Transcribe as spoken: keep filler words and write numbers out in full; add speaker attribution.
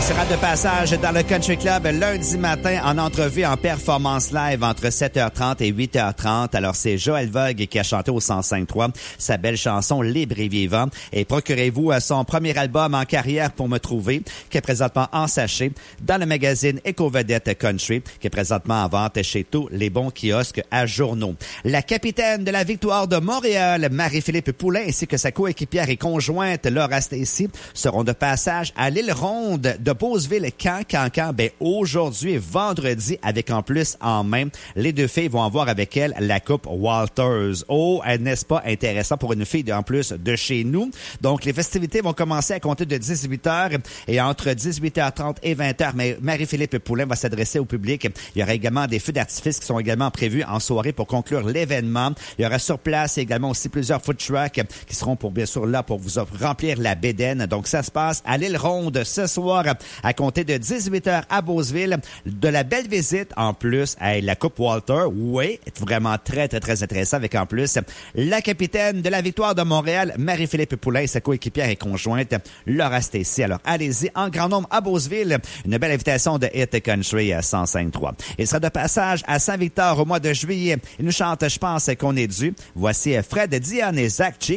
Speaker 1: sera de passage dans le Country Club lundi matin en entrevue en performance live entre sept heures trente et huit heures trente. Alors, c'est Joël Vogue qui a chanté au cent cinq trois sa belle chanson Libre et vivant. Et procurez-vous son premier album en carrière pour me trouver, qui est présentement en sachet dans le magazine Éco-Vedette Country, qui est présentement en vente chez tous les bons kiosques à journaux. La capitaine de la Victoire de Montréal, Marie-Philippe Poulin, ainsi que sa coéquipière et conjointe Laura Stacey seront de passage à l'île ronde de Beauceville-Camp, Camp, Camp. Ben, aujourd'hui, vendredi, avec en plus en main, les deux filles vont avoir avec elles la Coupe Walters. Oh, n'est-ce pas intéressant pour une fille en plus de chez nous? Donc, les festivités vont commencer à compter de dix-huit heures et entre dix-huit heures trente et vingt heures, mais Marie-Philippe Poulin va s'adresser au public. Il y aura également des feux d'artifice qui sont également prévus en soirée pour conclure l'événement. Il y aura sur place également aussi plusieurs food trucks qui seront pour bien sûr là pour vous remplir la bédaine. Donc, ça se passe à l'île ronde ce soir à compter de dix-huit heures à Beauceville. De la belle visite en plus à la Coupe Walter. Oui, vraiment très, très, très intéressant avec en plus la capitaine de la Victoire de Montréal, Marie-Philippe Poulin et sa coéquipière et conjointe, Laura Stacey. Alors, allez-y en grand nombre à Beauceville. Une belle invitation de Hit Country à cent cinq trois. Il sera de passage à Saint-Victor au mois de juillet. Il nous chante « Je pense qu'on est dû ». Voici Fred, Diane et Zach G.